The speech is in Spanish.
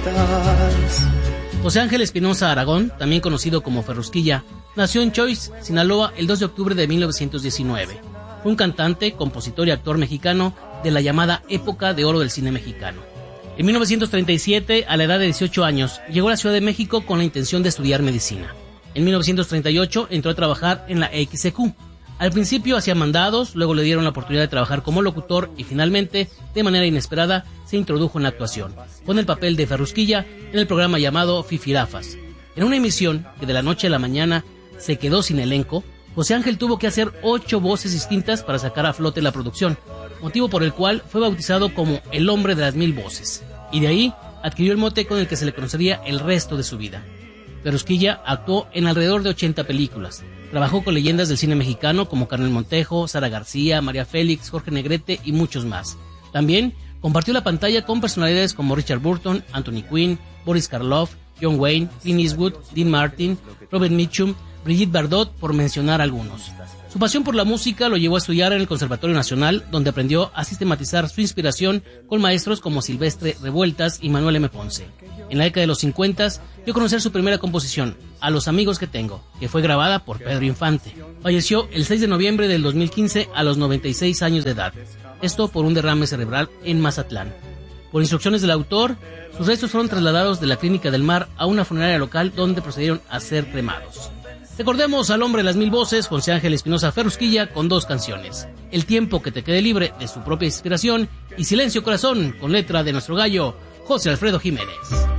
estás. José Ángel Espinosa Aragón, también conocido como Ferrusquilla, nació en Choix, Sinaloa, el 2 de octubre de 1919. Fue un cantante, compositor y actor mexicano de la llamada época de oro del cine mexicano. En 1937, a la edad de 18 años, llegó a la Ciudad de México con la intención de estudiar medicina. En 1938 entró a trabajar en la XEQ. Al principio hacía mandados, luego le dieron la oportunidad de trabajar como locutor y finalmente, de manera inesperada, se introdujo en la actuación, con el papel de Ferrusquilla en el programa llamado Fifirafas. En una emisión que de la noche a la mañana se quedó sin elenco, José Ángel tuvo que hacer 8 voces distintas para sacar a flote la producción, motivo por el cual fue bautizado como el hombre de las 1000 voces, y de ahí adquirió el mote con el que se le conocería el resto de su vida. Ferrusquilla actuó en alrededor de 80 películas. Trabajó con leyendas del cine mexicano como Carmen Montejo, Sara García, María Félix, Jorge Negrete y muchos más. También compartió la pantalla con personalidades como Richard Burton, Anthony Quinn, Boris Karloff, John Wayne, Clint Eastwood, Dean Martin, Robert Mitchum, Brigitte Bardot, por mencionar algunos. Su pasión por la música lo llevó a estudiar en el Conservatorio Nacional, donde aprendió a sistematizar su inspiración con maestros como Silvestre Revueltas y Manuel M. Ponce. En la década de los 50 dio a conocer su primera composición, A los amigos que tengo, que fue grabada por Pedro Infante. Falleció el 6 de noviembre del 2015 a los 96 años de edad. Esto por un derrame cerebral en Mazatlán. Por instrucciones del autor, sus restos fueron trasladados de la Clínica del Mar a una funeraria local donde procedieron a ser cremados. Recordemos al hombre de las 1000 voces, José Ángel Espinosa Ferrusquilla, con 2 canciones: El tiempo que te quede libre, de su propia inspiración, y Silencio Corazón, con letra de nuestro gallo, José Alfredo Jiménez.